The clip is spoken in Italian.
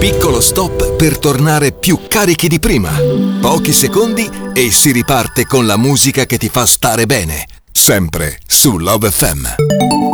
piccolo stop per tornare più carichi di prima. Pochi secondi e si riparte con la musica che ti fa stare bene. Sempre su Love FM.